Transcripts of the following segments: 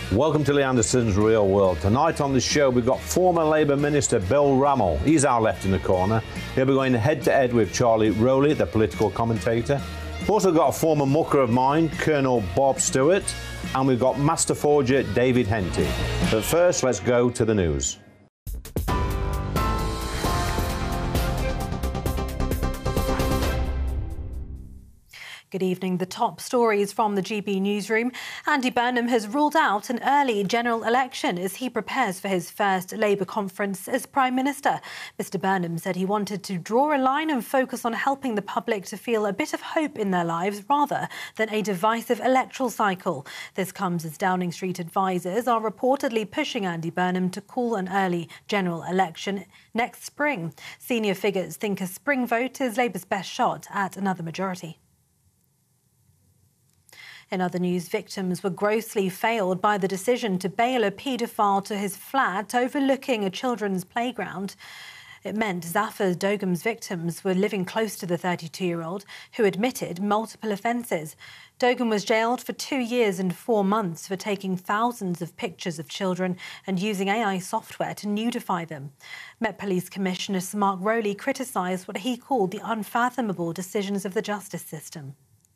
Welcome to Lee Anderson's Real World. Tonight on the show, we've got former Labour Minister Bill Rammell. He's our left in the corner. He'll be going head-to-head with Charlie Rowley, the political commentator. We've also got a former mucker of mine, Colonel Bob Stewart, and we've got Master Forger David Henty. But first, let's go to the news. Good evening. The top stories from the GB newsroom. Andy Burnham has ruled out an early general election as he prepares for his first Labour conference as Prime Minister. Mr Burnham said he wanted to draw a line and focus on helping the public to feel a bit of hope in their lives rather than a divisive electoral cycle. This comes as Downing Street advisers are reportedly pushing Andy Burnham to call an early general election next spring. Senior figures think a spring vote is Labour's best shot at another majority. In other news, victims were grossly failed by the decision to bail a paedophile to his flat overlooking a children's playground. It meant Zafar Dogan's victims were living close to the 32-year-old, who admitted multiple offences. Dogan was jailed for 2 years and 4 months for taking thousands of pictures of children and using AI software to nudify them. Met Police Commissioner Sir Mark Rowley criticised what he called the unfathomable decisions of the justice system.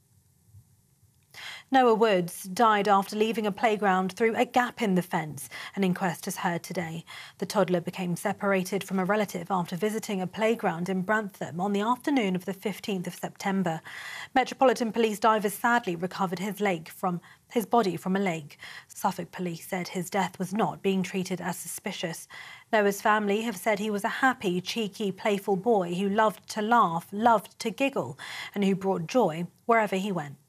Noah Woods died after leaving a playground through a gap in the fence. An inquest is heard today. The toddler became separated from a relative after visiting a playground in Brantham on the afternoon of the 15th of September. Metropolitan Police divers sadly recovered his body from a lake. Suffolk Police said his death was not being treated as suspicious. Noah's family have said he was a happy, cheeky, playful boy who loved to laugh, loved to giggle, and who brought joy wherever he went.